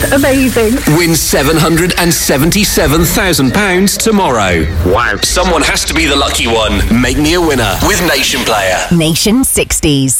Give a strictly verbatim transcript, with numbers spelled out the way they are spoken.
amazing. Win seven hundred seventy-seven thousand pounds tomorrow. Wow. Someone has to be the lucky one. Make me a winner with Nation Player. Nation sixties.